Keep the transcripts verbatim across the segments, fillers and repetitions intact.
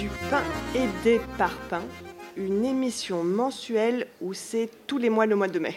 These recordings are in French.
du pain et des parpaings, une émission mensuelle où c'est tous les mois le mois de mai.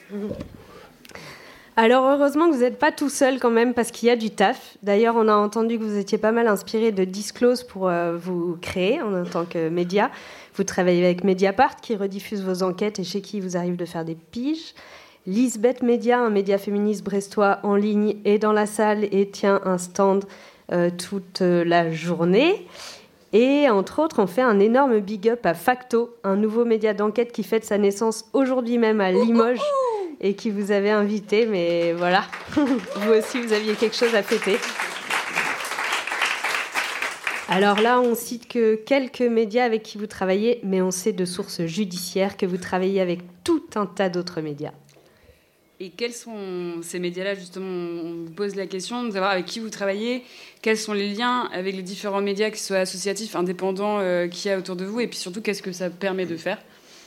Alors heureusement que vous n'êtes pas tout seul quand même parce qu'il y a du taf. D'ailleurs, on a entendu que vous étiez pas mal inspiré de Disclose pour euh, vous créer en tant que média. Vous travaillez avec Mediapart qui rediffuse vos enquêtes et chez qui il vous arrive de faire des piges. Lisbeth Média, un média féministe brestois en ligne, est dans la salle et tient un stand euh, toute la journée. Et entre autres, on fait un énorme big up à Facto, un nouveau média d'enquête qui fête sa naissance aujourd'hui même à Limoges et qui vous avait invité. Mais voilà, vous aussi, vous aviez quelque chose à fêter. Alors là, on cite que quelques médias avec qui vous travaillez, mais on sait de sources judiciaires que vous travaillez avec tout un tas d'autres médias. Et quels sont ces médias-là, justement, on vous pose la question de savoir avec qui vous travaillez, quels sont les liens avec les différents médias, que ce soit associatifs, indépendants, euh, qu'il y a autour de vous, et puis surtout, qu'est-ce que ça permet de faire ?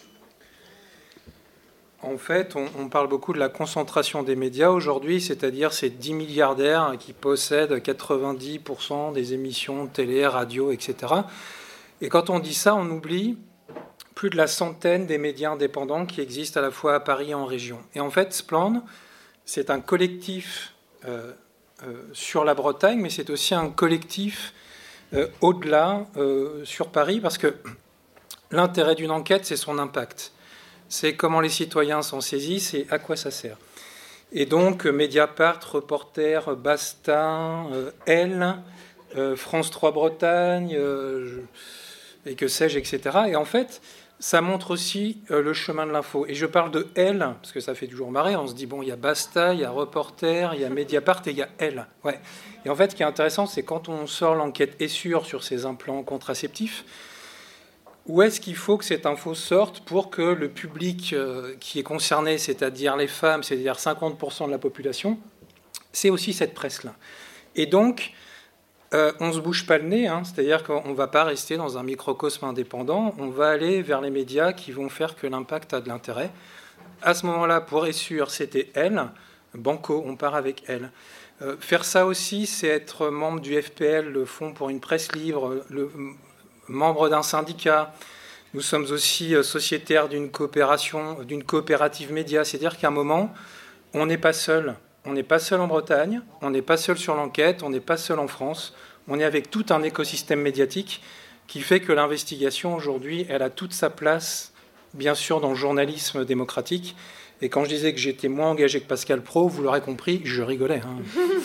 En fait, on, on parle beaucoup de la concentration des médias aujourd'hui, c'est-à-dire ces dix milliardaires qui possèdent quatre-vingt-dix pour cent des émissions de télé, radio, et cetera. Et quand on dit ça, on oublie plus de la centaine des médias indépendants qui existent à la fois à Paris et en région. Et en fait, Spland, c'est un collectif euh, euh, sur la Bretagne, mais c'est aussi un collectif euh, au-delà euh, sur Paris, parce que l'intérêt d'une enquête, c'est son impact. C'est comment les citoyens s'en saisissent et à quoi ça sert. Et donc, Mediapart, Reporter, Basta, euh, Elle, euh, France trois Bretagne, euh, et que sais-je, et cetera. Et en fait, ça montre aussi euh, le chemin de l'info. Et je parle de Elle, parce que ça fait toujours marrer. On se dit, bon, il y a Basta, il y a Reporter, il y a Mediapart et il y a Elle. Ouais. Et en fait, ce qui est intéressant, c'est quand on sort l'enquête Essure sur ces implants contraceptifs, où est-ce qu'il faut que cette info sorte pour que le public euh, qui est concerné, c'est-à-dire les femmes, c'est-à-dire cinquante pour cent de la population, c'est aussi cette presse-là. Et donc, Euh, on ne se bouge pas le nez, hein, c'est-à-dire qu'on ne va pas rester dans un microcosme indépendant, on va aller vers les médias qui vont faire que l'impact a de l'intérêt. À ce moment-là, pour Essure, c'était Elle, Banco, on part avec Elle. Euh, faire ça aussi, c'est être membre du F P L, le Fonds pour une presse libre, le, membre d'un syndicat. Nous sommes aussi euh, sociétaires d'une coopération, d'une coopérative média, c'est-à-dire qu'à un moment, on n'est pas seul. On n'est pas seul en Bretagne, on n'est pas seul sur l'enquête, on n'est pas seul en France. On est avec tout un écosystème médiatique qui fait que l'investigation, aujourd'hui, elle a toute sa place, bien sûr, dans le journalisme démocratique. Et quand je disais que j'étais moins engagé que Pascal Praud, vous l'aurez compris, je rigolais. Hein.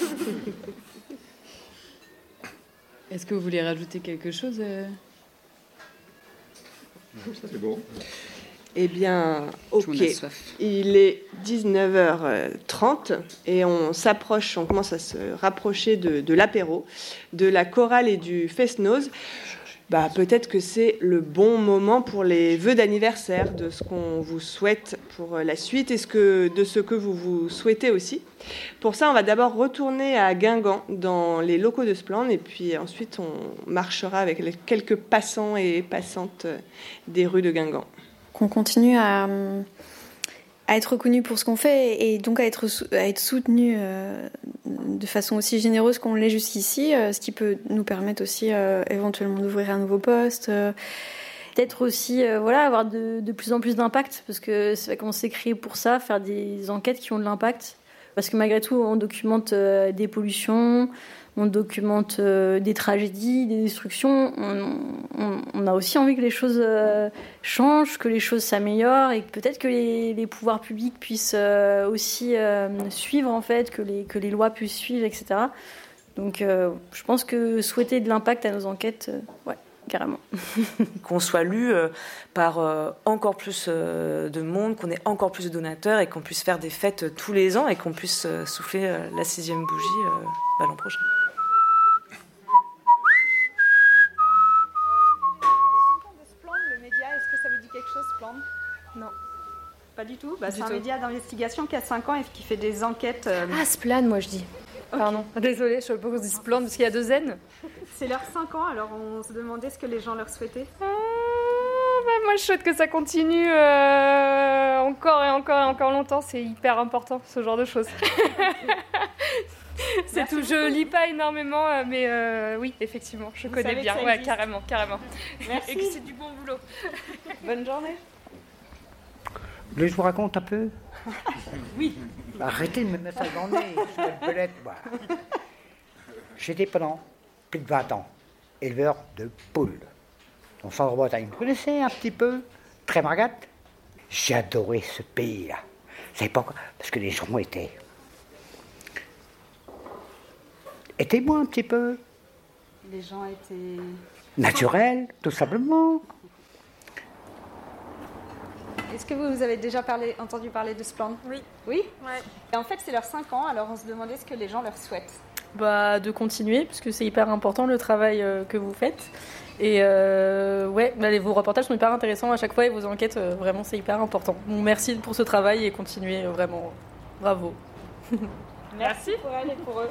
Est-ce que vous voulez rajouter quelque chose ? C'est bon. Eh bien, ok. Il est dix-neuf heures trente et on s'approche, on commence à se rapprocher de, de l'apéro, de la chorale et du fest-noz. Bah, peut-être que c'est le bon moment pour les vœux d'anniversaire, de ce qu'on vous souhaite pour la suite et ce que, de ce que vous vous souhaitez aussi. Pour ça, on va d'abord retourner à Guingamp, dans les locaux de Spland, et puis ensuite, on marchera avec les quelques passants et passantes des rues de Guingamp. Qu'on continue à, à être reconnu pour ce qu'on fait et donc à être, à être soutenu euh, de façon aussi généreuse qu'on l'est jusqu'ici, euh, ce qui peut nous permettre aussi euh, éventuellement d'ouvrir un nouveau poste, euh, peut-être aussi euh, voilà, avoir de, de plus en plus d'impact, parce que c'est vrai qu'on s'est créé pour ça, faire des enquêtes qui ont de l'impact, parce que malgré tout on documente euh, des pollutions, on documente euh, des tragédies, des destructions. On, on, on a aussi envie que les choses euh, changent, que les choses s'améliorent et que peut-être que les, les pouvoirs publics puissent euh, aussi euh, suivre, en fait, que les, que les lois puissent suivre, et cetera. Donc, euh, je pense que souhaiter de l'impact à nos enquêtes, euh, ouais, carrément. Qu'on soit lu euh, par euh, encore plus euh, de monde, qu'on ait encore plus de donateurs et qu'on puisse faire des fêtes euh, tous les ans et qu'on puisse euh, souffler euh, la sixième bougie euh, bah, l'an prochain. Non, pas du tout. Bah, c'est un média d'investigation qui a cinq ans et qui fait des enquêtes. Euh... Ah, Splan, moi je dis. Okay. Pardon, désolée, je ne sais pas qu'on dit Splan parce qu'il y a deux N. C'est leurs cinq ans, alors on se demandait ce que les gens leur souhaitaient. Ah, bah, moi je souhaite que ça continue euh, encore et encore et encore longtemps. C'est hyper important, ce genre de choses. C'est tout. Je lis pas énormément, euh, mais euh, oui, effectivement, je Vous connais savez bien. que ça Ouais, existe. carrément, carrément. Merci. Et que c'est du bon boulot. Bonne journée. Vous voulez que je vous raconte un peu? Oui. Arrêtez de me mettre ça dans le nez, je suis une belette, moi. J'étais pendant plus de vingt ans éleveur de poules. En Centre-Bretagne, vous connaissez un petit peu Trémargat? J'ai adoré ce pays-là. Vous savez pas, parce que les gens étaient... étaient moi un petit peu. Les gens étaient... Naturels, tout simplement. Est-ce que vous avez déjà parlé, entendu parler de Splend? Oui. Oui. Ouais. Et en fait, c'est leurs cinq ans, alors on se demandait ce que les gens leur souhaitent. Bah, de continuer, parce que c'est hyper important le travail euh, que vous faites. Et euh, ouais, bah, les, vos reportages sont hyper intéressants à chaque fois et vos enquêtes, euh, vraiment, c'est hyper important. Bon, merci pour ce travail et continuez, euh, vraiment. Bravo. Merci pour elle et pour eux.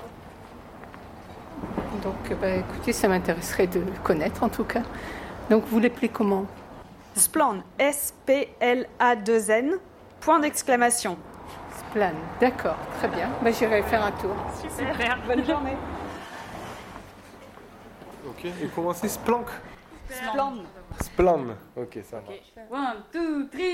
Donc, bah, écoutez, ça m'intéresserait de connaître en tout cas. Donc, vous l'appelez comment? Splend, S P L A deux N, point d'exclamation. Splan, d'accord, très bien. Bah, j'irai faire un tour. Super, bonne journée. Ok, et comment c'est Splank? Splend. Splan, ok, ça marche. One, two, three.